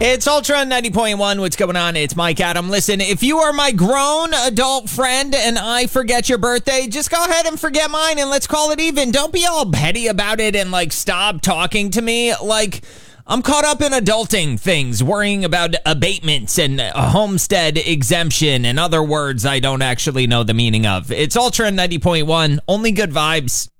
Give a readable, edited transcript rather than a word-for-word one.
It's Ultra 90.1. What's going on? It's Mike Adam. Listen, if you are my grown adult friend and I forget your birthday, just go ahead and forget mine and let's call it even. Don't be all petty about it and stop talking to me. I'm caught up in adulting things, worrying about abatements and a homestead exemption and other words I don't actually know the meaning of. It's Ultra 90.1. Only good vibes.